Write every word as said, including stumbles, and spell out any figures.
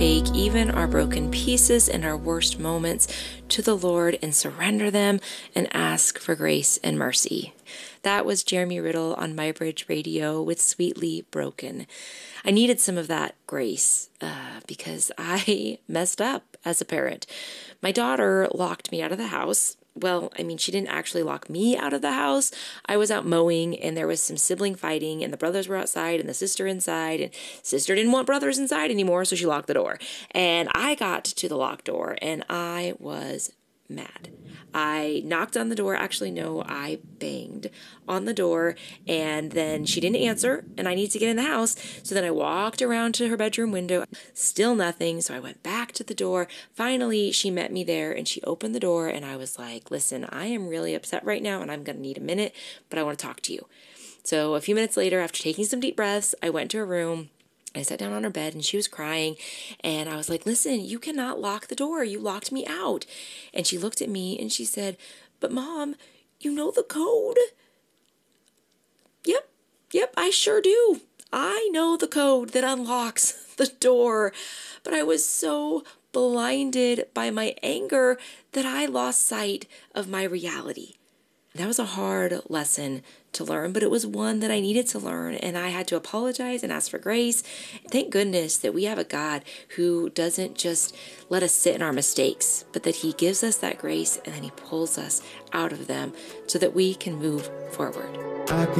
take even our broken pieces and our worst moments to the Lord and surrender them and ask for grace and mercy. That was Jeremy Riddle on My Bridge Radio with Sweetly Broken. I needed some of that grace uh, because I messed up as a parent. My daughter locked me out of the house. Well, I mean, she didn't actually lock me out of the house. I was out mowing and there was some sibling fighting and the brothers were outside and the sister inside, and sister didn't want brothers inside anymore, so she locked the door. And I got to the locked door and I was mad. I knocked on the door. Actually, no, I banged on the door and then she didn't answer and I needed to get in the house. So then I walked around to her bedroom window, still nothing. So I went back to the door. Finally, she met me there and she opened the door and I was like, listen, I am really upset right now and I'm going to need a minute, but I want to talk to you. So a few minutes later, after taking some deep breaths, I went to her room. I sat down on her bed and she was crying and I was like, listen, you cannot lock the door. You locked me out. And she looked at me and she said, but Mom, you know the code. Yep, yep, I sure do. I know the code that unlocks the door. But I was so blinded by my anger that I lost sight of my reality. That was a hard lesson to learn, but it was one that I needed to learn, and I had to apologize and ask for grace. Thank goodness that we have a God who doesn't just let us sit in our mistakes, but that he gives us that grace and then he pulls us out of them so that we can move forward.